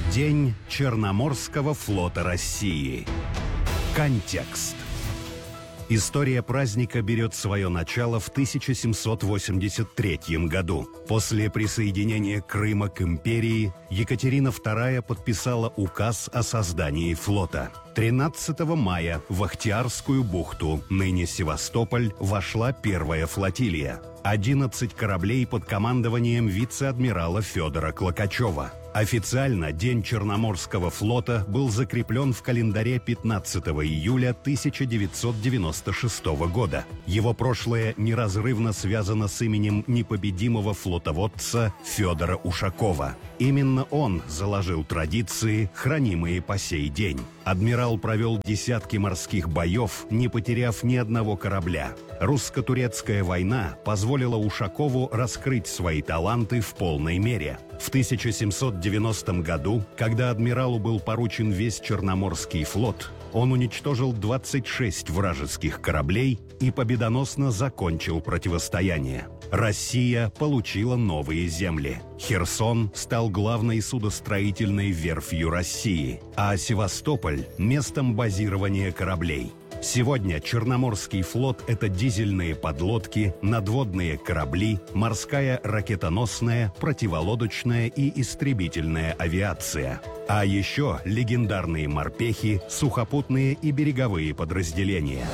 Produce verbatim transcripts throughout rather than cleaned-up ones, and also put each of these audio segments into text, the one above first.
День Черноморского флота России. Контекст. История праздника берет свое начало в тысяча семьсот восемьдесят третьем году. После присоединения Крыма к империи Екатерина вторая подписала указ о создании флота. тринадцатого мая в Ахтиарскую бухту, ныне Севастополь, вошла первая флотилия. одиннадцать кораблей под командованием вице-адмирала Федора Клокачева. Официально День Черноморского флота был закреплен в календаре пятнадцатого июля тысяча девятьсот девяносто шестого года. Его прошлое неразрывно связано с именем непобедимого флотоводца Федора Ушакова. Именно он заложил традиции, хранимые по сей день. Адмирал провел десятки морских боев, не потеряв ни одного корабля. Русско-турецкая война позволила Ушакову раскрыть свои таланты в полной мере. В тысяча семьсот девяностом году, когда адмиралу был поручен весь Черноморский флот, он уничтожил двадцать шесть вражеских кораблей и победоносно закончил противостояние. Россия получила новые земли. Херсон стал главной судостроительной верфью России, а Севастополь – местом базирования кораблей. Сегодня Черноморский флот – это дизельные подлодки, надводные корабли, морская ракетоносная, противолодочная и истребительная авиация. А еще легендарные морпехи, сухопутные и береговые подразделения.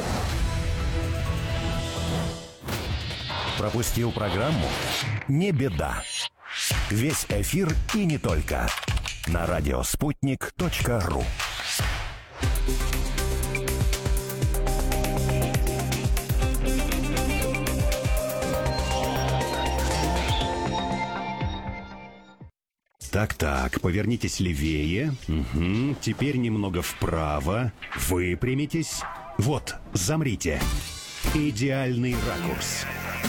Пропустил программу? Не беда. Весь эфир и не только. На радиоспутник точка ру. Так-так, повернитесь левее. Угу. Теперь немного вправо. Выпрямитесь. Вот, замрите. Идеальный ракурс.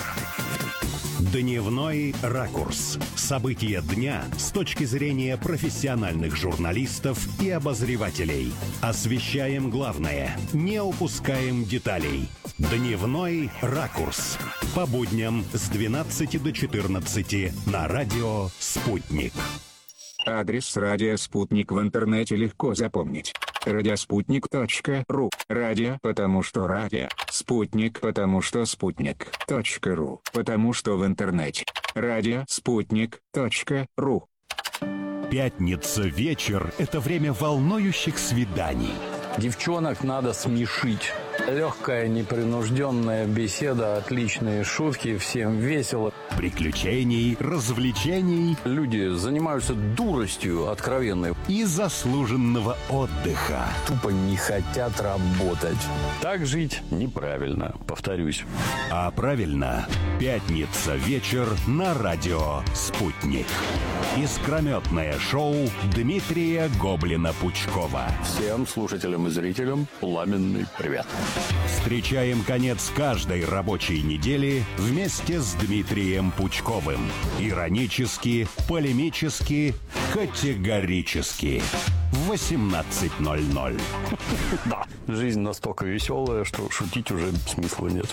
Дневной ракурс. События дня с точки зрения профессиональных журналистов и обозревателей. Освещаем главное, не упускаем деталей. Дневной ракурс. По будням с двенадцати до четырнадцати на радио «Спутник». Адрес радио «Спутник» в интернете легко запомнить. радиоспутник точка ру. Радио, потому что радио. Спутник, потому что спутник. Точка ру. Потому что в интернете. Радио спутник точка ру. Пятница вечер – это время волнующих свиданий. Девчонок надо смешить. Легкая, непринужденная беседа, отличные шутки, всем весело. Приключений, развлечений. Люди занимаются дуростью откровенной. И заслуженного отдыха. Тупо не хотят работать. Так жить неправильно, повторюсь. А правильно, пятница вечер на радио «Спутник». Искрометное шоу Дмитрия Гоблина-Пучкова. Всем слушателям и зрителям пламенный привет. Встречаем конец каждой рабочей недели вместе с Дмитрием Пучковым. Иронически, полемически, категорически. В восемнадцать ноль ноль. Да, жизнь настолько веселая, что шутить уже смысла нет.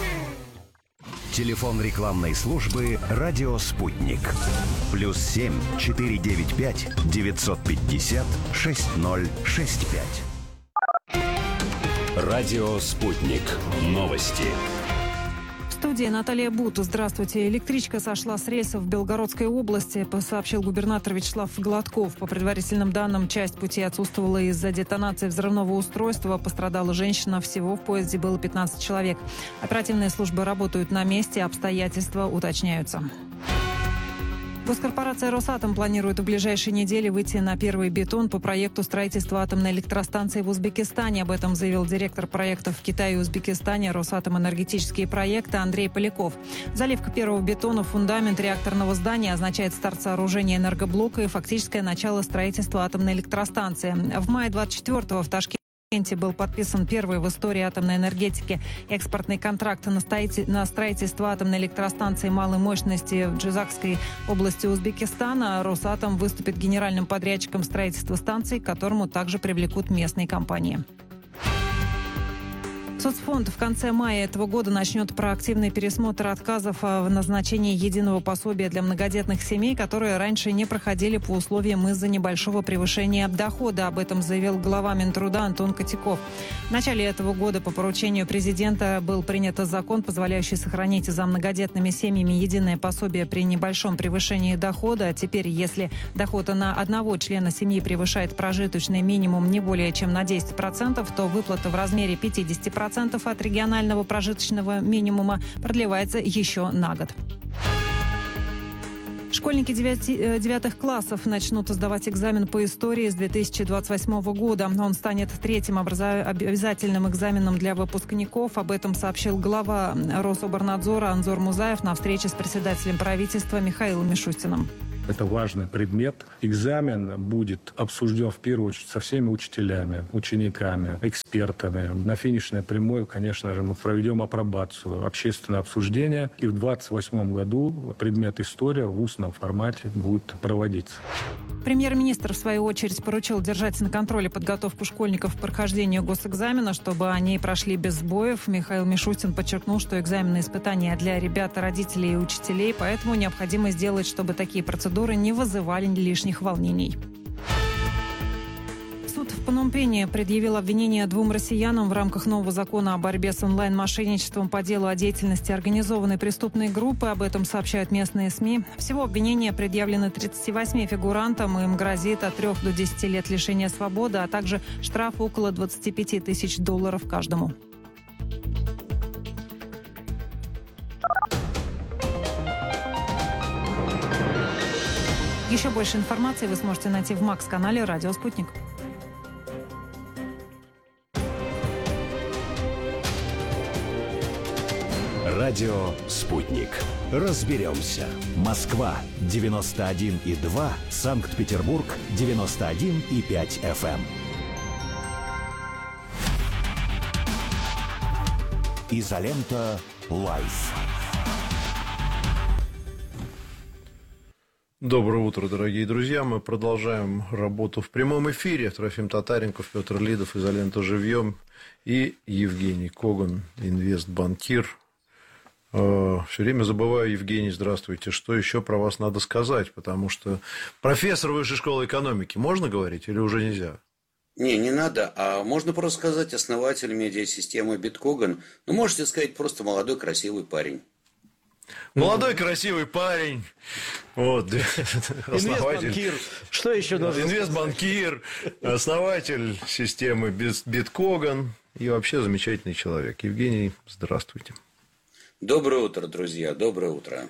Телефон рекламной службы «Радио Спутник». Плюс семь четыре девять пять девятьсот пятьдесят шесть ноль шесть пять. Радио «Спутник». Новости. В студии Наталья Бут. Здравствуйте. Электричка сошла с рельсов в Белгородской области, сообщил губернатор Вячеслав Гладков. По предварительным данным, часть пути отсутствовала из-за детонации взрывного устройства. Пострадала женщина. Всего в поезде было пятнадцать человек. Оперативные службы работают на месте, обстоятельства уточняются. Госкорпорация «Росатом» планирует в ближайшие недели выйти на первый бетон по проекту строительства атомной электростанции в Узбекистане. Об этом заявил директор проектов в Китае и Узбекистане «Росатом энергетические проекты» Андрей Поляков. Заливка первого бетона в фундамент реакторного здания означает старт сооружения энергоблока и фактическое начало строительства атомной электростанции. В мае двадцать четвёртого в Ташкенте был подписан первый в истории атомной энергетики экспортный контракт на строительство атомной электростанции малой мощности в Джизакской области Узбекистана. «Росатом» выступит генеральным подрядчиком строительства станции, к которому также привлекут местные компании. Соцфонд в конце мая этого года начнет проактивный пересмотр отказов в назначении единого пособия для многодетных семей, которые раньше не проходили по условиям из-за небольшого превышения дохода. Об этом заявил глава Минтруда Антон Котяков. В начале этого года по поручению президента был принят закон, позволяющий сохранить за многодетными семьями единое пособие при небольшом превышении дохода. Теперь, если доход на одного члена семьи превышает прожиточный минимум не более чем на десять процентов, то выплата в размере пятьдесят процентов от регионального прожиточного минимума продлевается еще на год. Школьники девятых классов начнут сдавать экзамен по истории с две тысячи двадцать восьмого года. Он станет третьим образа... обязательным экзаменом для выпускников. Об этом сообщил глава Рособорнадзора Анзор Музаев на встрече с председателем правительства Михаилом Мишустиным. Это важный предмет. Экзамен будет обсужден в первую очередь со всеми учителями, учениками, экспертами. На финишной прямой, конечно же, мы проведем апробацию, общественное обсуждение. И в двадцать восьмом году предмет история в устном формате будет проводиться. Премьер-министр, в свою очередь, поручил держать на контроле подготовку школьников к прохождению госэкзамена, чтобы они прошли без сбоев. Михаил Мишустин подчеркнул, что экзамены и испытания для ребят, родителей и учителей, поэтому необходимо сделать, чтобы такие процедуры не вызывали лишних волнений. Суд в Пномпене предъявил обвинение двум россиянам в рамках нового закона о борьбе с онлайн-мошенничеством по делу о деятельности организованной преступной группы. Об этом сообщают местные СМИ. Всего обвинения предъявлены тридцати восьми фигурантам. Им грозит от трех до десяти лет лишения свободы, а также штраф около двадцати пяти тысяч долларов каждому. Еще больше информации вы сможете найти в Макс-канале «Радио Спутник». Радио «Спутник». Разберемся. Москва девяносто один и два, Санкт-Петербург девяносто один и пять эф эм. Изолента Лайф. Доброе утро, дорогие друзья. Мы продолжаем работу в прямом эфире. Трофим Татаренков, Петр Лидов, Изолента живьем и Евгений Коган, инвестбанкир. Все время забываю, Евгений, здравствуйте, что еще про вас надо сказать, потому что профессор Высшей школы экономики, можно говорить или уже нельзя? Не, не надо, а можно просто сказать основатель медиасистемы Биткоган. Ну, можете сказать просто молодой красивый парень. Молодой красивый парень, вот, Инвестбанкир. Что еще должен Инвестбанкир, основатель системы Биткоган и вообще замечательный человек. Евгений, здравствуйте. Доброе утро, друзья, доброе утро.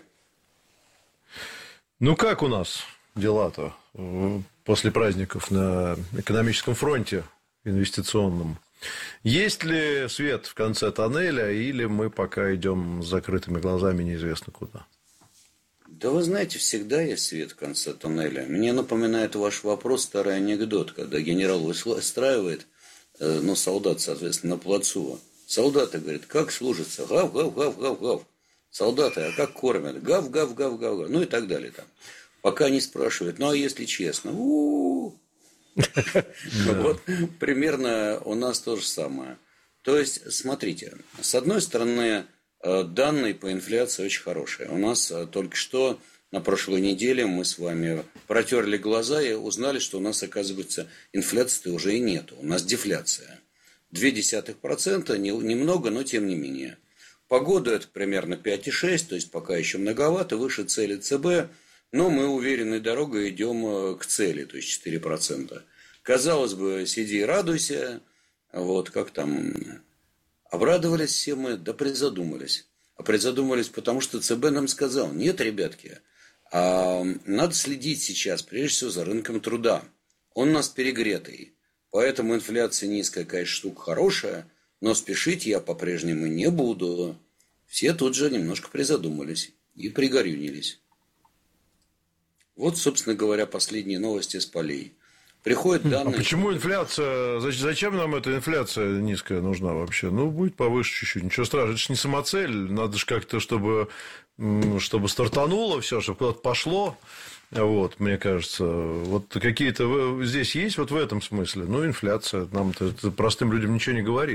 Ну, как у нас дела-то после праздников на экономическом фронте инвестиционном? Есть ли свет в конце тоннеля, или мы пока идем с закрытыми глазами неизвестно куда? Да вы знаете, всегда есть свет в конце тоннеля. Мне напоминает ваш вопрос старый анекдот, когда генерал выстраивает, ну, солдат, соответственно, на плацу. Солдаты говорят, как служится? Гав, гав, гав, гав, гав. Солдаты, а как кормят? Гав, гав, гав, гав, гав. Ну и так далее там. Пока они спрашивают, ну а если честно? У-у-у. Вот примерно у нас то же самое. То есть, смотрите, с одной стороны, данные по инфляции очень хорошие. У нас только что на прошлой неделе мы с вами протерли глаза и узнали, что у нас, оказывается, инфляции уже и нету. У нас дефляция. Две десятых процента, немного, но тем не менее. По году это примерно пять и шесть, то есть пока еще многовато, выше цели ЦБ, но мы уверенной дорогой идем к цели, то есть четыре процента. Казалось бы, сиди и радуйся, вот как там, обрадовались все мы, да призадумались. А призадумались, потому что ЦБ нам сказал, нет, ребятки, а надо следить сейчас, прежде всего, за рынком труда. Он у нас перегретый. Поэтому инфляция низкая, конечно, штука хорошая, но спешить я по-прежнему не буду. Все тут же немножко призадумались и пригорюнились. Вот, собственно говоря, последние новости с полей. Приходят данные... А почему инфляция? Зачем нам эта инфляция низкая нужна вообще? Ну, будет повыше чуть-чуть. Ничего страшного. Это же не самоцель. Надо же как-то, чтобы, чтобы стартануло все, чтобы куда-то пошло. Вот, мне кажется, вот какие-то здесь есть вот в этом смысле. Ну, инфляция нам-то простым людям ничего не говорит.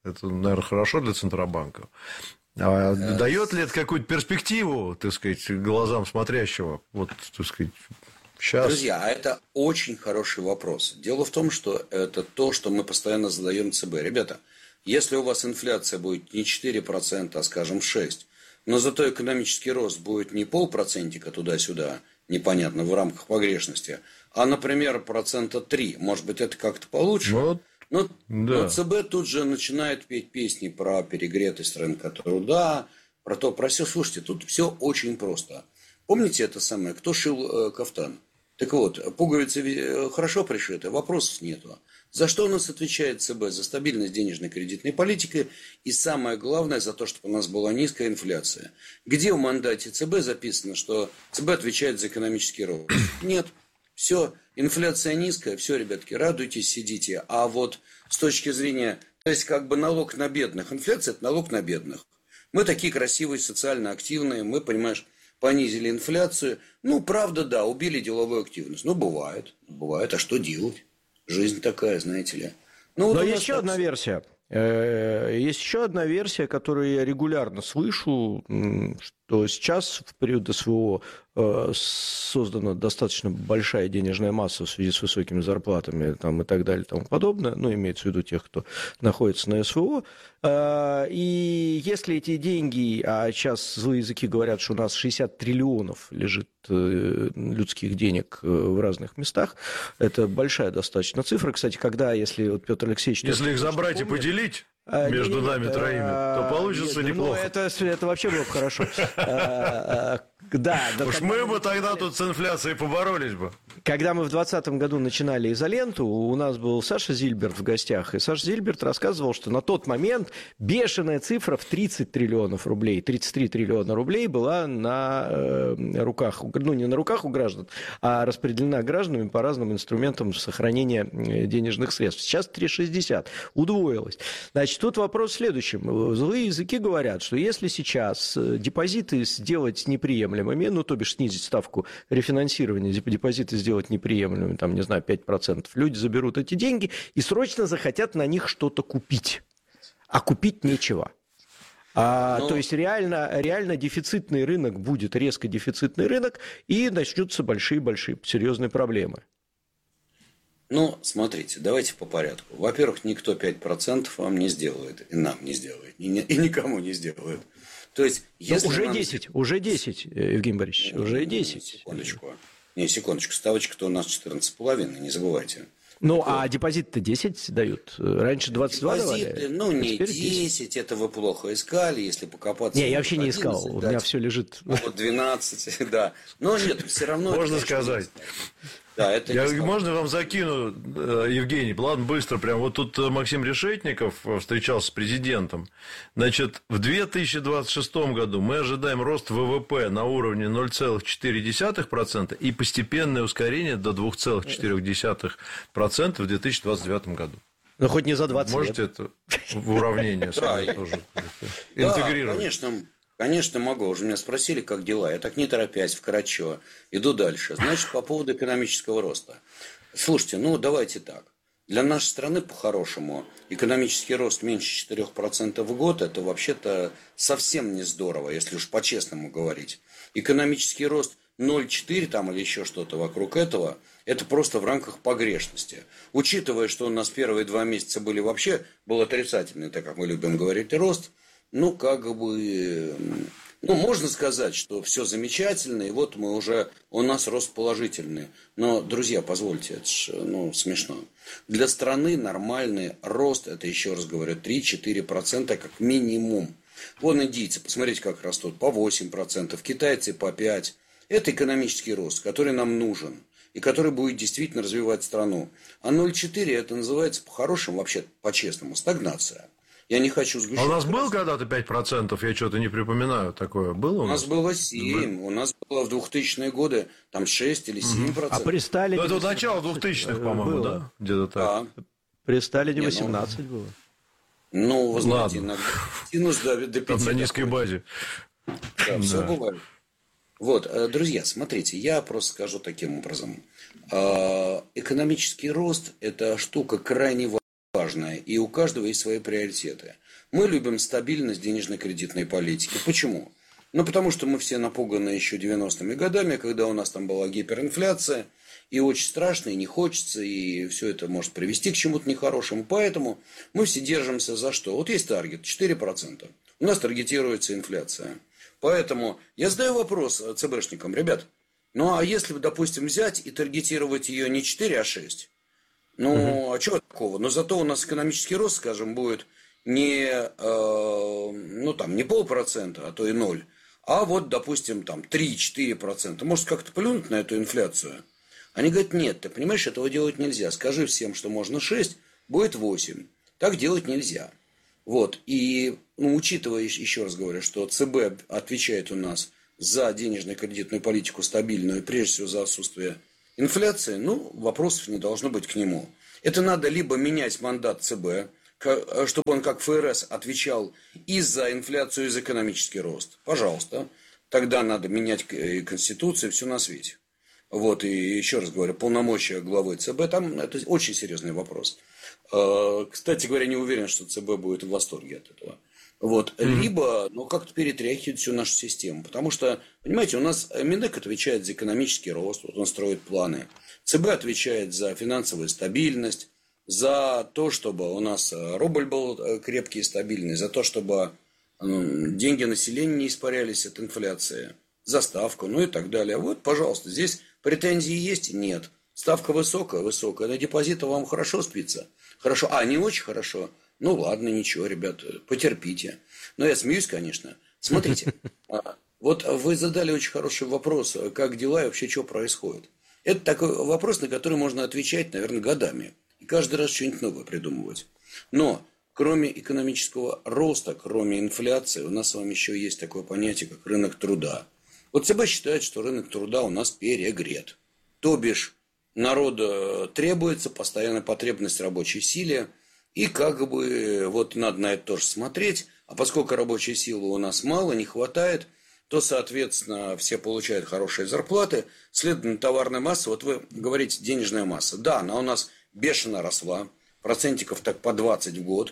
Это, наверное, хорошо для Центробанка. А дает ли это какую-то перспективу, так сказать, глазам смотрящего? Вот, так сказать, сейчас. Друзья, а это очень хороший вопрос. Дело в том, что это то, что мы постоянно задаем ЦБ. Ребята, если у вас инфляция будет не четыре процента, а, скажем, шесть процентов, но зато экономический рост будет не полпроцентика туда-сюда, непонятно, в рамках погрешности, а, например, процента три. Может быть, это как-то получше? Вот, но, да. но ЦБ тут же начинает петь песни про перегретость рынка труда, про то, про все. Слушайте, тут все очень просто. Помните это самое, кто шил э, кафтан? Так вот, пуговицы хорошо пришиты, вопросов нету. За что у нас отвечает ЦБ? За стабильность денежной кредитной политики и, самое главное, за то, чтобы у нас была низкая инфляция. Где в мандате ЦБ записано, что ЦБ отвечает за экономический рост? Нет. Все, инфляция низкая, все, ребятки, радуйтесь, сидите. А вот с точки зрения, то есть как бы налог на бедных, инфляция – это налог на бедных. Мы такие красивые, социально активные, мы, понимаешь, понизили инфляцию. Ну, правда, да, убили деловую активность. Ну, бывает, бывает, а что делать? Жизнь такая, знаете ли. Ну, вот Но у есть нас еще так... одна версия. Есть еще одна версия, которую я регулярно слышу, что сейчас в период СВО создана достаточно большая денежная масса в связи с высокими зарплатами там, и так далее и тому подобное, ну, имеется в виду тех, кто находится на СВО. И если эти деньги, а сейчас злые языки говорят, что у нас шестьдесят триллионов лежит людских денег в разных местах, это большая достаточно цифра. Кстати, когда, если вот Петр Алексеевич... Если их забрать и поделить между не, не, нами не, троими, то получится нет, неплохо. Ну, это, это вообще было бы хорошо. Да, уж мы бы тогда тут с инфляцией поборолись бы. Когда мы в двадцатом году начинали «Изоленту», у нас был Саша Зильберт в гостях, и Саша Зильберт рассказывал, что на тот момент бешеная цифра в тридцать триллионов рублей, тридцать три триллиона рублей была на э, руках, ну не на руках у граждан, а распределена гражданами по разным инструментам сохранения денежных средств. Сейчас триста шестьдесят, удвоилось. Значит, тут вопрос в следующем. Злые языки говорят, что если сейчас депозиты сделать неприемлемыми, ну, то бишь снизить ставку рефинансирования, депозиты сделать неприемлемыми, там, не знаю, пять процентов, люди заберут эти деньги и срочно захотят на них что-то купить. А купить нечего. А, Но... То есть реально, реально дефицитный рынок будет, резко дефицитный рынок, и начнутся большие-большие серьезные проблемы. Ну, смотрите, давайте по порядку. Во-первых, никто пять процентов вам не сделает, и нам не сделает, и, не, и никому не сделает. То есть, если уже нам... десять, уже десять, Евгений Борисович, ну, уже десять. Секундочку. Не, секундочку, ставочка-то у нас четырнадцать с половиной, не забывайте. Ну, вот. А депозит-то десять дают. Раньше двадцать два Депозиты, давали. ну, не десять, десять, это вы плохо искали, если покопаться. Не, я вообще не искал, дать. У меня все лежит. Ну, вот двенадцать, да. Но нет, все равно... Можно сказать. Да, это Я, можно вам закину, Евгений, ладно, быстро, прям вот тут Максим Решетников встречался с президентом. Значит, в две тысячи двадцать шестом году мы ожидаем рост ВВП на уровне ноль целых четыре десятых процента и постепенное ускорение до два целых четыре десятых процента в две тысячи двадцать девятом году. Ну, хоть не за двадцать Можете лет. это в уравнение тоже интегрировать? Да, конечно. Конечно, могу. Уже меня спросили, как дела. Я так не торопясь, вкратчиво. Иду дальше. Значит, по поводу экономического роста. Слушайте, ну, давайте так. Для нашей страны, по-хорошему, экономический рост меньше четыре процента в год, это вообще-то совсем не здорово, если уж по-честному говорить. Экономический рост ноль целых четыре там или еще что-то вокруг этого, это просто в рамках погрешности. Учитывая, что у нас первые два месяца были вообще, был отрицательный, так как мы любим говорить, рост, ну, как бы, ну, можно сказать, что все замечательно, и вот мы уже, у нас рост положительный. Но, друзья, позвольте, это ж, ну, смешно. Для страны нормальный рост, это, еще раз говорю, три-четыре процента как минимум. Вон индийцы, посмотрите, как растут, по восемь процентов, китайцы по пять процентов. Это экономический рост, который нам нужен, и который будет действительно развивать страну. А ноль целых четыре это называется по-хорошему, вообще по-честному, стагнация. Я не хочу сгущать. А у нас было когда-то пять процентов? Я что-то не припоминаю такое. Было у, у нас? нас было семь. У нас было в двухтысячные годы там шесть или семь процентов. А при Сталине... Ну, это вот начало двухтысячных, по-моему, было. Да? Где-то так. Да. При Сталине восемнадцать было. Ну, вы знаете, иногда тянусь до, до пяти. На низкой базе. Да, все бывает. Вот, друзья, смотрите, я просто скажу таким образом. Экономический рост – это штука крайне важная. важное, и у каждого есть свои приоритеты. Мы любим стабильность денежно-кредитной политики. Почему? Ну, потому что мы все напуганы еще девяностыми годами, когда у нас там была гиперинфляция, и очень страшно, и не хочется, и все это может привести к чему-то нехорошему. Поэтому мы все держимся за что? Вот есть таргет четыре процента. У нас таргетируется инфляция. Поэтому я задаю вопрос ЦБшникам. Ребят, ну а если, допустим, взять и таргетировать ее не четыре, а шесть? Ну, угу. а чего такого? Но зато у нас экономический рост, скажем, будет не, э, ну, там, не полпроцента, а то и ноль. А вот, допустим, там три-четыре процента. Может, как-то плюнуть на эту инфляцию? Они говорят, нет, ты понимаешь, этого делать нельзя. Скажи всем, что можно шесть, будет восемь. Так делать нельзя. Вот. И, ну, учитывая, еще раз говорю, что ЦБ отвечает у нас за денежно-кредитную политику стабильную, и прежде всего за отсутствие инфляции, ну, вопросов не должно быть к нему. Это надо либо менять мандат ЦБ, чтобы он как ФРС отвечал и за инфляцию, и за экономический рост. Пожалуйста. Тогда надо менять Конституцию, все на свете. Вот, и еще раз говорю, полномочия главы ЦБ, там это очень серьезный вопрос. Кстати говоря, не уверен, что ЦБ будет в восторге от этого. Вот. Mm-hmm. Либо, ну, как-то перетряхивать всю нашу систему. Потому что, понимаете, у нас Минэк отвечает за экономический рост, вот он строит планы. ЦБ отвечает за финансовую стабильность, за то, чтобы у нас рубль был крепкий и стабильный, за то, чтобы ну, деньги населения не испарялись от инфляции, за ставку, ну и так далее. Вот, пожалуйста, здесь претензии есть? Нет. Ставка высокая, высокая. На депозиты вам хорошо спится? Хорошо. А, не очень хорошо? Ну, ладно, ничего, ребят, потерпите. Но я смеюсь, конечно. Смотрите, вот вы задали очень хороший вопрос, как дела и вообще, что происходит. Это такой вопрос, на который можно отвечать, наверное, годами. И каждый раз что-нибудь новое придумывать. Но, кроме экономического роста, кроме инфляции, у нас с вами еще есть такое понятие, как рынок труда. Вот ЦБ считает, что рынок труда у нас перегрет. То бишь, народу требуется постоянная потребность в рабочей силе. И как бы вот надо на это тоже смотреть. А поскольку рабочей силы у нас мало, не хватает, то, соответственно, все получают хорошие зарплаты. Следовательно, товарная масса, вот вы говорите, денежная масса. Да, она у нас бешено росла. Процентиков так по двадцать в год.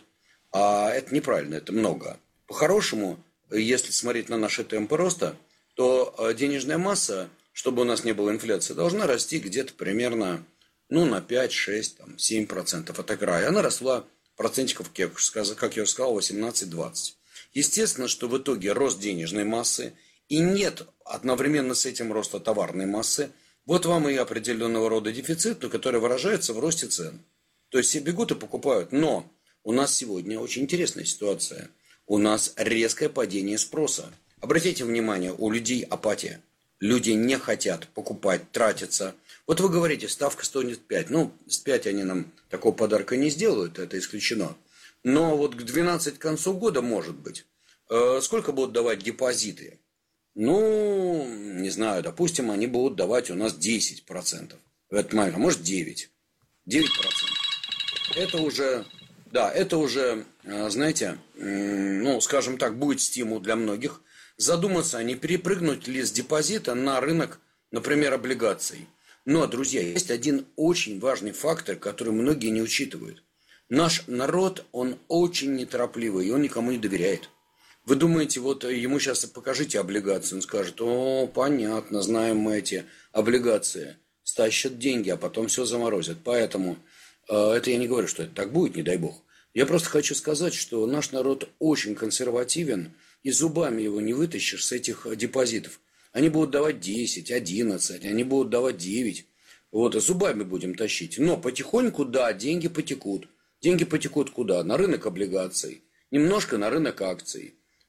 А это неправильно, это много. По-хорошему, если смотреть на наши темпы роста, то денежная масса, чтобы у нас не было инфляции, должна расти где-то примерно ну, на пять, шесть, семь процентов от игры. Она росла процентиков, как я уже сказал, восемнадцать-двадцать. Естественно, что в итоге рост денежной массы и нет одновременно с этим роста товарной массы. Вот вам и определенного рода дефицит, но который выражается в росте цен. То есть все бегут и покупают. Но у нас сегодня очень интересная ситуация. У нас резкое падение спроса. Обратите внимание, у людей апатия. Люди не хотят покупать, тратиться. Вот вы говорите, ставка стоит пять. Ну, с пять они нам такого подарка не сделают, это исключено. Но вот к двенадцати к концу года, может быть. Э, сколько будут давать депозиты? Ну, не знаю, допустим, они будут давать у нас десять процентов. В этот момент, а может девять. девять процентов. Это уже, да, это уже, знаете, ну, скажем так, будет стимул для многих задуматься, а не перепрыгнуть ли с депозита на рынок, например, облигаций. Но, друзья, есть один очень важный фактор, который многие не учитывают. Наш народ, он очень неторопливый, и он никому не доверяет. Вы думаете, вот ему сейчас покажите облигации, он скажет, о, понятно, знаем мы эти облигации, стащат деньги, а потом все заморозят. Поэтому э, это я не говорю, что это так будет, не дай бог. Я просто хочу сказать, что наш народ очень консервативен, и зубами его не вытащишь с этих депозитов. Они будут давать десять, одиннадцать, они будут давать девять. Вот, и зубами будем тащить. Но потихоньку, да, деньги потекут. Деньги потекут куда? На рынок облигаций, немножко на рынок акций.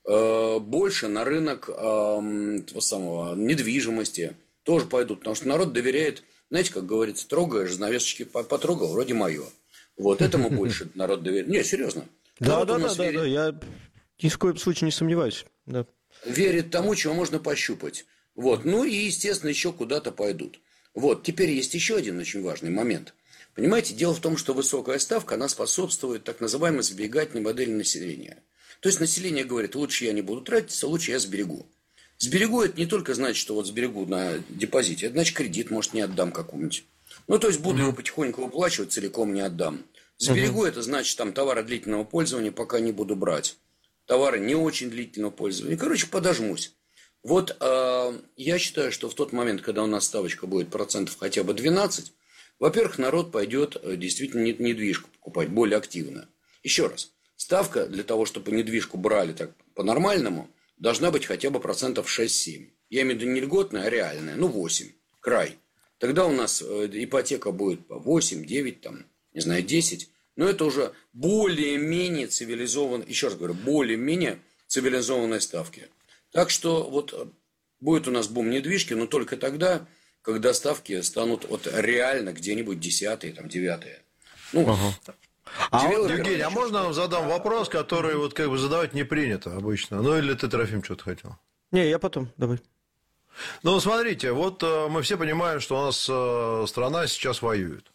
Больше на рынок э, того самого, недвижимости тоже пойдут. Потому что народ доверяет, знаете, как говорится, трогаешь, занавесочки потрогал, вроде мое. Вот этому больше народ доверяет. Не, серьезно. Да, да, да, да, да, я ни в коем случае не сомневаюсь. Да. Верит тому, чего можно пощупать. Вот. Ну и, естественно, еще куда-то пойдут. Вот. Теперь есть еще один очень важный момент. Понимаете, дело в том, что высокая ставка, она способствует так называемой сберегательной модели населения. То есть население говорит, лучше я не буду тратиться, лучше я сберегу. Сберегу это не только значит, что вот сберегу на депозите, это значит кредит, может, не отдам какому-нибудь. Ну, то есть буду его потихоньку выплачивать, целиком не отдам. Сберегу uh-huh. это значит, там, товары длительного пользования пока не буду брать. Товары не очень длительного пользования. Короче, подожмусь. Вот э, я считаю, что в тот момент, когда у нас ставочка будет процентов хотя бы двенадцать, во-первых, народ пойдет действительно недвижку покупать более активно. Еще раз. Ставка для того, чтобы недвижку брали так по-нормальному, должна быть хотя бы процентов шесть-семь. Я имею в виду не льготная, а реальная. Ну, восемь. Край. Тогда у нас ипотека будет по восемь, девять, там, не знаю, десять. Но это уже более-менее цивилизованные, еще раз говорю, более-менее цивилизованные ставки. Так что вот будет у нас бум недвижки, но только тогда, когда ставки станут вот реально где-нибудь десятые, там, девятые. Ну, ага. А вот, Евгений, а можно вам задам вопрос, который вот как бы задавать не принято обычно? Ну, или ты, Трофим, что-то хотел? Не, я потом, давай. Ну, смотрите, вот мы все понимаем, что у нас страна сейчас воюет.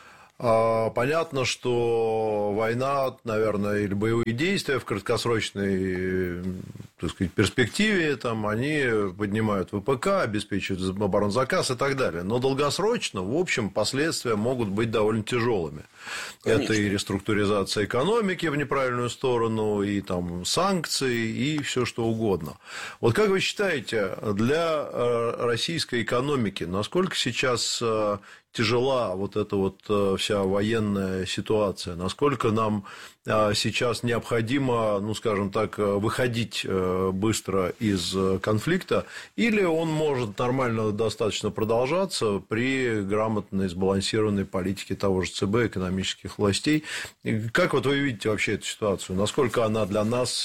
Понятно, что война, наверное, или боевые действия в краткосрочной, так сказать, перспективе, там, они поднимают ВПК, обеспечивают оборонзаказ и так далее. Но долгосрочно, в общем, последствия могут быть довольно тяжелыми. Конечно. Это и реструктуризация экономики в неправильную сторону, и там санкции, и все что угодно. Вот как вы считаете, для российской экономики насколько сейчас тяжела вот эта вот вся военная ситуация? Насколько нам сейчас необходимо, ну, скажем так, выходить быстро из конфликта? Или он может нормально достаточно продолжаться при грамотной, сбалансированной политике того же ЦБ, экономических властей? Как вот вы видите вообще эту ситуацию? Насколько она для нас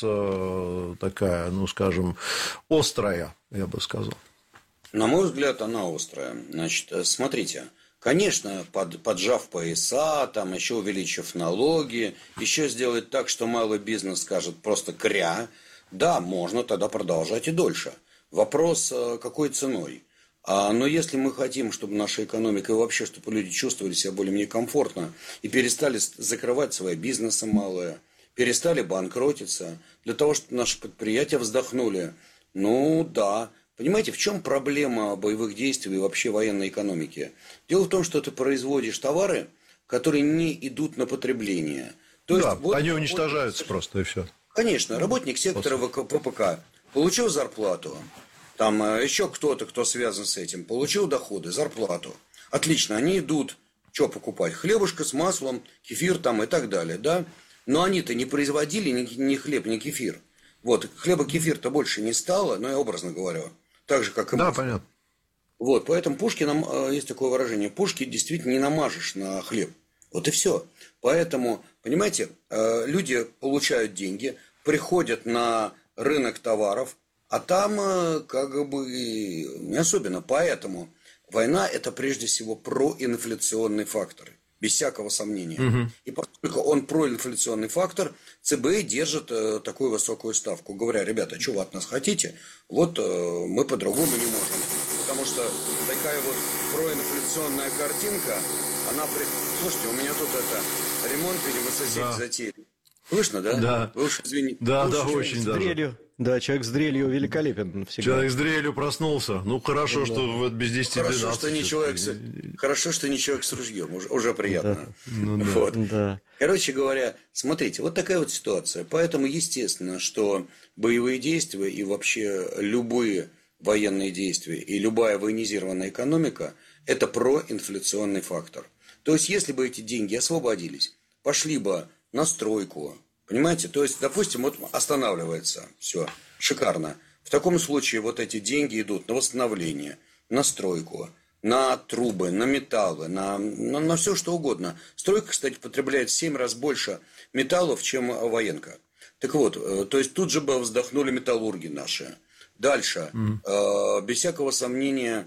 такая, ну, скажем, острая, я бы сказал? На мой взгляд, она острая. Значит, смотрите. Конечно, под, поджав пояса, там, еще увеличив налоги, еще сделать так, что малый бизнес скажет просто кря. Да, можно тогда продолжать и дольше. Вопрос, какой ценой. А, но если мы хотим, чтобы наша экономика и вообще, чтобы люди чувствовали себя более-менее комфортно и перестали закрывать свои бизнесы малые, перестали банкротиться, для того, чтобы наши предприятия вздохнули, ну да. Понимаете, в чем проблема боевых действий и вообще военной экономики? Дело в том, что ты производишь товары, которые не идут на потребление. То да, есть, вот, они уничтожаются вот, просто и все. Конечно, работник сектора ВПК получил зарплату, там еще кто-то, кто связан с этим, получил доходы, зарплату. Отлично, они идут, что покупать? Хлебушка с маслом, кефир там и так далее, да? Но они-то не производили ни, ни хлеб, ни кефир. Вот, хлеба-кефир-то больше не стало, но я образно говорю. Так же, как и да, масло. Понятно. Вот, поэтому пушки, нам, есть такое выражение, пушки действительно не намажешь на хлеб. Вот и все. Поэтому, понимаете, люди получают деньги, приходят на рынок товаров, а там как бы не особенно. Поэтому война – это прежде всего проинфляционный фактор. Без всякого сомнения. Угу. И поскольку он проинфляционный фактор, ЦБ держит э, такую высокую ставку. Говоря, ребята, что вы от нас хотите? Вот э, мы по-другому не можем. Потому что такая вот проинфляционная картинка, она... При... Слушайте, у меня тут это ремонт, видимо, соседи да. затеяли. Слышно, да? Да. Вы уж извините. Да, вы да, уж очень даже. Дрелью. Да, человек с дрелью великолепен всегда. Человек с дрелью проснулся. Ну, хорошо, да. что вот без десяти Хорошо, двенадцати. что не человек с... Хорошо, что не человек с ружьем. Уже, уже приятно. Да. Ну, да. Вот. Да. Короче говоря, смотрите, вот такая вот ситуация. Поэтому, естественно, что боевые действия и вообще любые военные действия и любая военизированная экономика – это проинфляционный фактор. То есть, если бы эти деньги освободились, пошли бы на стройку, понимаете? То есть, допустим, вот останавливается все, шикарно. В таком случае вот эти деньги идут на восстановление, на стройку, на трубы, на металлы, на, на, на все что угодно. Стройка, кстати, потребляет в семь раз больше металлов, чем военка. Так вот, то есть тут же бы вздохнули металлурги наши. Дальше, mm. э, без всякого сомнения,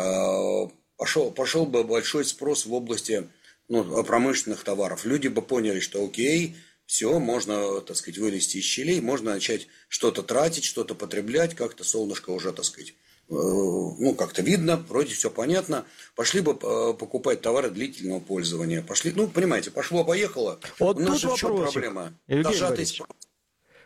э, пошел, пошел бы большой спрос в области ну, промышленных товаров. Люди бы поняли, что окей, все, можно, так сказать, вылезти из щелей, можно начать что-то тратить, что-то потреблять, как-то солнышко уже, так сказать, э, ну, как-то видно, вроде все понятно. Пошли бы э, покупать товары длительного пользования. Пошли, ну, понимаете, пошло-поехало. Вот у нас тут же в чем вопросик. проблема? Евгений Дожатый Борисович, спрос.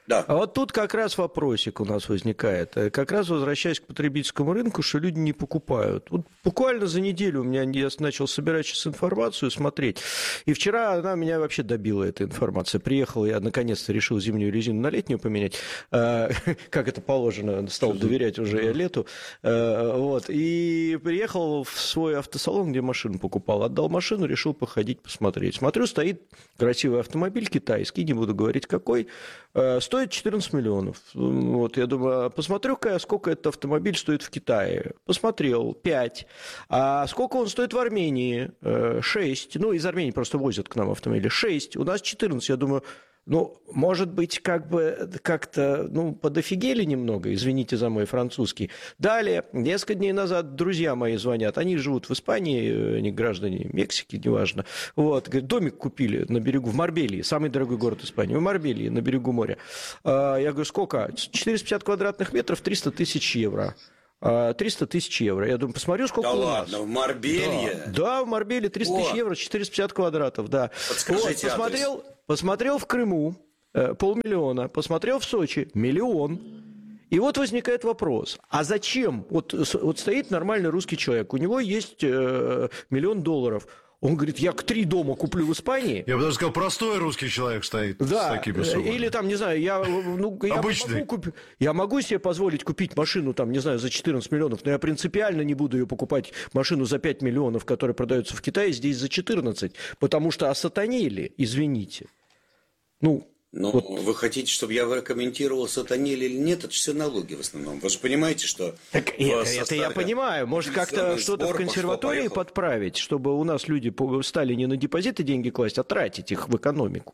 Да. А вот тут как раз вопросик у нас возникает. Как раз возвращаясь к потребительскому рынку, что люди не покупают. Вот буквально за неделю у меня я начал собирать сейчас информацию, смотреть. И вчера она меня вообще добила, эта информация. Приехал, я наконец-то решил зимнюю резину на летнюю поменять. Как это положено, стал доверять уже я лету. Вот. И приехал в свой автосалон, где машину покупал. Отдал машину, решил походить, посмотреть. Смотрю, стоит красивый автомобиль китайский, не буду говорить какой, стоит четырнадцать миллионов. Вот, я думаю, посмотрю-ка, сколько этот автомобиль стоит в Китае. Посмотрел, пять. А сколько он стоит в Армении? шесть. Ну, из Армении просто возят к нам автомобили. шесть. У нас четырнадцать. Я думаю, ну, может быть, как бы как-то, ну, подофигели немного, извините за мой французский. Далее, несколько дней назад друзья мои звонят, они живут в Испании, они граждане Мексики, неважно. Вот, говорят, домик купили на берегу, в Марбелье, самый дорогой город Испании, в Марбелье, на берегу моря. Я говорю, сколько? четыреста пятьдесят квадратных метров, триста тысяч евро. триста тысяч евро. Я думаю, посмотрю, сколько да у ладно, нас. в Марбелье? Да, да, в Марбелье триста тысяч евро, четыреста пятьдесят квадратов, да. Подскажите, вот, посмотрел, адрес. Посмотрел в Крыму э, полмиллиона, посмотрел в Сочи миллион. И вот возникает вопрос, а зачем? Вот, вот стоит нормальный русский человек, у него есть э, миллион долларов. Он говорит, я к три дома куплю в Испании. Я бы даже сказал, простой русский человек стоит да, с такими суммами. Или там, не знаю, я, ну, я, могу куп... я могу себе позволить купить машину, там, не знаю, за четырнадцать миллионов, но я принципиально не буду ее покупать, машину за пять миллионов, которая продается в Китае, здесь за четырнадцать, потому что осатанели, извините. Ну, Ну, вот. Вы хотите, чтобы я комментировал, сатанили или нет? Это все налоги в основном. Вы же понимаете, что... Так это, это я понимаю. Может, как-то что-то в консерватории пошло, подправить, чтобы у нас люди стали не на депозиты деньги класть, а тратить их в экономику?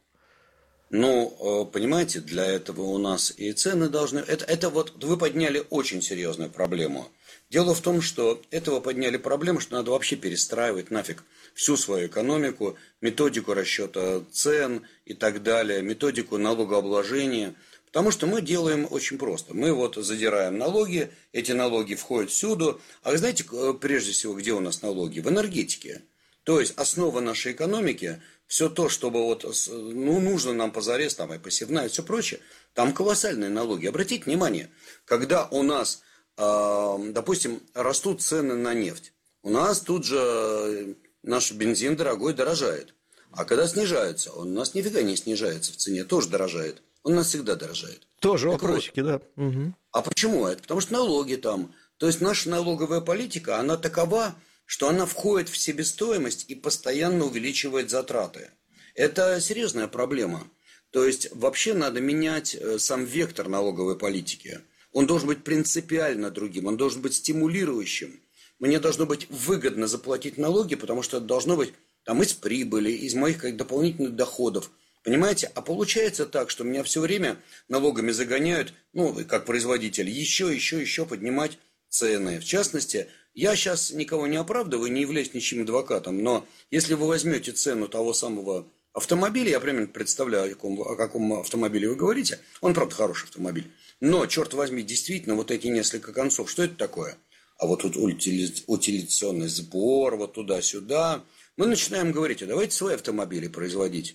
Ну, понимаете, для этого у нас и цены должны... Это, это вот вы подняли очень серьезную проблему. Дело в том, что этого подняли проблему, что надо вообще перестраивать нафиг всю свою экономику, методику расчета цен и так далее, методику налогообложения. Потому что мы делаем очень просто. Мы вот задираем налоги, эти налоги входят всюду. А вы знаете, прежде всего, где у нас налоги? В энергетике. То есть основа нашей экономики, все то, чтобы вот, ну, нужно нам позарез, там и посевная, и все прочее, там колоссальные налоги. Обратите внимание, когда у нас, допустим, растут цены на нефть, у нас тут же наш бензин дорогой дорожает. А когда снижается, он у нас нифига не снижается в цене, тоже дорожает. Он у нас всегда дорожает. Тоже вопросики, вот. Да. Угу. А почему? Это потому что налоги там. То есть наша налоговая политика, она такова, что она входит в себестоимость и постоянно увеличивает затраты. Это серьезная проблема. То есть вообще надо менять сам вектор налоговой политики. Он должен быть принципиально другим, он должен быть стимулирующим. Мне должно быть выгодно заплатить налоги, потому что это должно быть там, из прибыли, из моих как, дополнительных доходов. Понимаете? А получается так, что меня все время налогами загоняют, ну, как производитель, еще, еще, еще поднимать цены. В частности, я сейчас никого не оправдываю, не являюсь ничьим адвокатом, но если вы возьмете цену того самого автомобиля, я примерно представляю, о каком, о каком автомобиле вы говорите, он, правда, хороший автомобиль, но, черт возьми, действительно, вот эти несколько концов, что это такое? А вот тут утилизационный сбор, вот туда-сюда. Мы начинаем говорить, а давайте свои автомобили производить.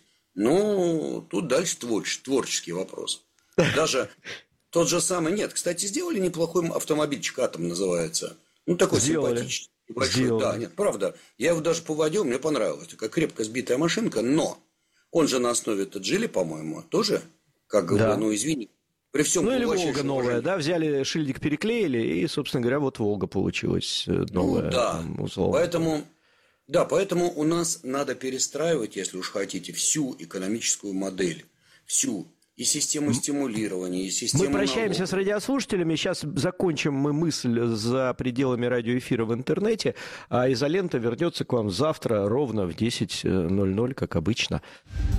Ну, тут дальше творческий, творческий вопрос. Даже тот же самый, нет, кстати, сделали неплохой автомобильчик, Атом называется. Ну, такой сделали. Симпатичный, большой. Сделали. Да, нет, правда. Я его даже поводил, мне понравилось. Такая крепко сбитая машинка, но он же на основе Джили, по-моему, тоже, как бы, да. ну, извини. При всем ну, или Волга новая, да, взяли шильдик, переклеили, и, собственно говоря, вот Волга получилась новая. Ну, да, там, условно. Поэтому... Да, поэтому у нас надо перестраивать, если уж хотите, всю экономическую модель. Всю. И систему стимулирования, и систему Мы прощаемся налогов. с радиослушателями. Сейчас закончим мы мысль за пределами радиоэфира в интернете. А «Изолента» вернется к вам завтра ровно в десять ноль ноль, как обычно.